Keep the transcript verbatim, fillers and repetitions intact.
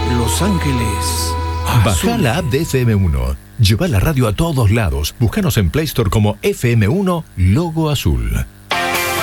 Los Ángeles Baja Azules. la app de F M uno. Lleva la radio a todos lados. Búscanos en Play Store como F M uno Logo Azul.